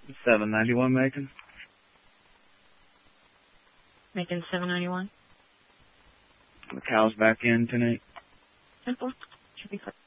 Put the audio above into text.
791 Macon. Macon 791. The cow's back in tonight. Simple. Should be fine.